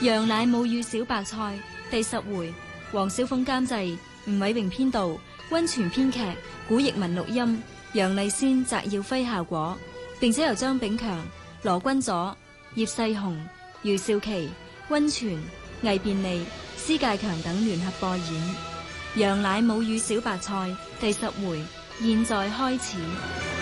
羊奶母乳小白菜第10回，黃小鳳監製，吳偉榮編導，溫泉編劇，古譯文錄音，楊麗仙、翟耀輝效果，並且由張炳強、羅君佐、葉世雄、余少琪、溫泉、魏便利、施介強等聯合播演。羊奶母乳小白菜第10回，現在開始。